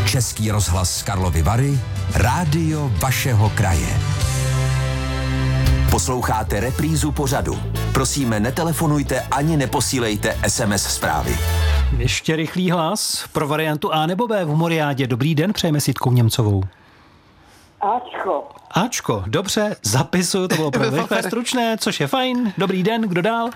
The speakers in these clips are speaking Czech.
Český rozhlas Karlovy Vary, rádio vašeho kraje. Posloucháte reprízu pořadu. Prosíme, netelefonujte ani neposílejte SMS zprávy. Ještě rychlý hlas pro variantu A nebo B v Humoriádě. Dobrý den, přejeme s Jitkou Němcovou. Ačko. Ačko, dobře, zapisuju, to bylo pro rychlé stručné, což je fajn. Dobrý den, kdo dál?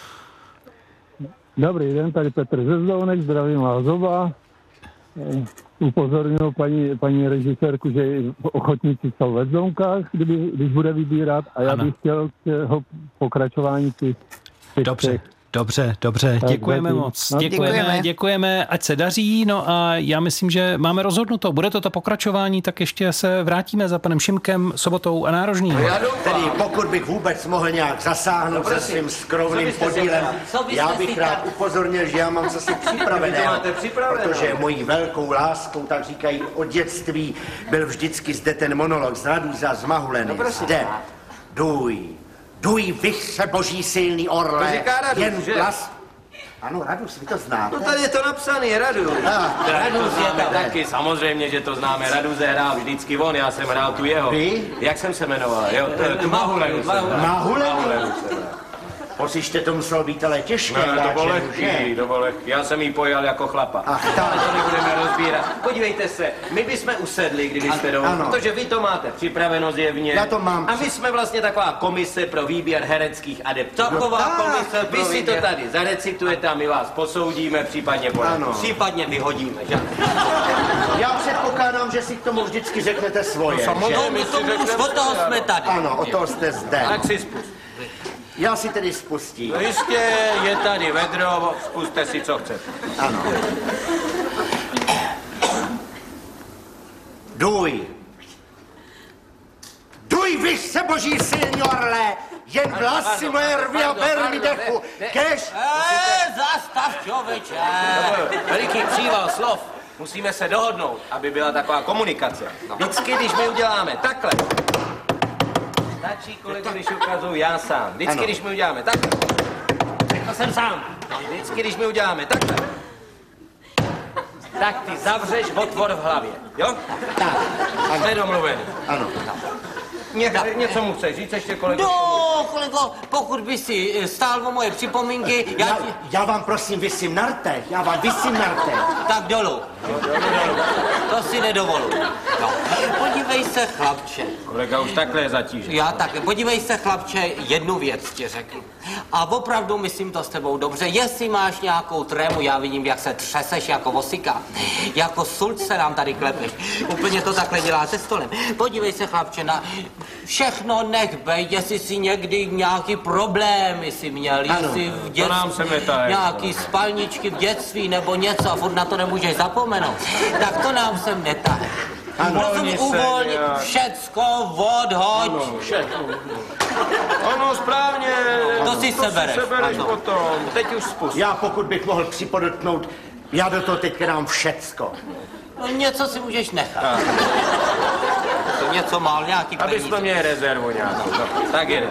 Dobrý den, tady Petr ze Zdounek, zdravím vás oba. Upozorňuji paní režisérku, že ochotníci jsou ve Zdounkách, když bude vybírat, a já bych chtěl k jeho pokračování Dobře, děkujeme moc. Děkujeme, ať se daří, no a já myslím, že máme rozhodnuto, bude to pokračování, tak ještě se vrátíme za panem Šimkem, Sobotou a Nárožným. Tedy pokud bych vůbec mohl nějak zasáhnout se svým skromným podílem, já bych rád upozornil, že já mám co si připraveného, protože mojí velkou láskou, tak říkají, od dětství byl vždycky zde ten monolog z Raduza z Mahuleny. Zde, Duj, vychře boží silný orle, to říká Radus, jen že? vlas... Ano, Radus, vy to znáte. No tady je to napsaný, Radus. Radus je tam taky, samozřejmě, že to známe. Radus hrál vždycky on, já jsem hrál tu jeho. Vy? Jak jsem se jmenoval? Jo, tu Mahulenu. Mahulenu? Poslyšte, to muselo být ale těžké. Ne, to bylo lehký, já jsem jí pojal jako chlapa. Ach, tak. Ale to nebudeme rozbírat. Podívejte se, my bychom usedli, kdybyste dovolili, protože vy to máte připraveno zjevně. Já to mám. A my jsme vlastně taková komise pro výběr hereckých adeptů. Taková komise, vy si to tady zarecitujete a my vás posoudíme, případně poradíme. Případně vyhodíme, že? Já předpokládám, že si k tomu vždycky řeknete svoje. Samozřejmě, Od toho jsme tady. Ano, o toho jste zde. Tak si spust. Já si tedy spustím. No jistě, je tady vedro, spuste si, co chcete. Ano. Duj, vyš se boží silný orle, jen vlasy moje rví a ber mi dechu, kež... Zastav, člověče. Veliký příval slov. Musíme se dohodnout, aby byla taková komunikace. Vždycky, když my uděláme takhle, stačí, kolego, když ukazuju já sám. Vždycky, když my uděláme takhle, řekl jsem sám. Vždycky, když my uděláme takhle, tak ty zavřeš otvor v hlavě, jo? Tak, Jsme domluveni. ano. Něco mu chceš říct ještě, kolego? No, kolego, pokud by si stál o moje připomínky, Já vám prosím visím na rtech, tak dolů. To si nedovoluji. No. Podívej se, chlapče. Kolega už takhle je zatížený. Já také. Podívej se, chlapče, jednu věc ti řeknu. A opravdu myslím to s tebou dobře. Jestli máš nějakou trému, já vidím, jak se třeseš jako vosika. Jako sult se nám tady klepeš. Úplně to takhle dělá se stolem. Podívej se, chlapče, na všechno nech bej, jestli si někdy nějaký problémy si měl, jestli v dětství nějaký spalničky v dětství nebo něco a furt na to nemůžeš zapomenout, tak to nám sem netahej. Uvolni, všecko odhoď. Ano, správně. To si sebereš. Sebereš potom. Teď už spust. Já pokud bych mohl připodotknout, já do toho teď dám všecko. No něco si můžeš nechat. To něco mal, nějaký peníze. Abys to měl rezervu nějakou. Tak jde.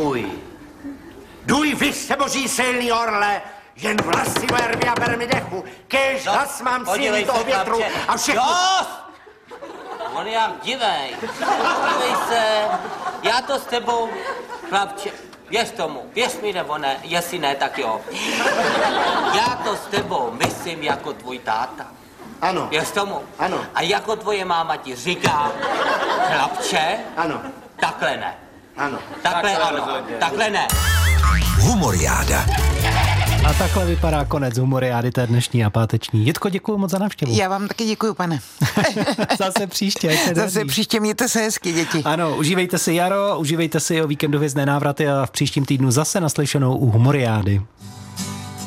Duj, vyš se boží silný orle, jen vlasy moje rví a ber mi dechu, kež hlas mám síly toho větru a všechno... On je jak divej. Podívej se, já to s tebou, chlapče, věř tomu, věř mi nebo ne, jestli ne, tak jo. Já to s tebou myslím jako tvůj táta. Ano. Věř tomu? Ano. A jako tvoje máma ti říká, chlapče, Ano. takhle ne. Ano. Takhle ano, takhle ne. Humoriáda. A takhle vypadá konec Humoriády té dnešní a páteční. Jitko, děkuji moc za návštěvu. Já vám taky děkuji, pane. Zase příště. Zase příště, mějte se hezky, děti. Ano, užívejte si jaro, užívejte si o víkendově návraty a v příštím týdnu zase naslyšenou u Humoriády.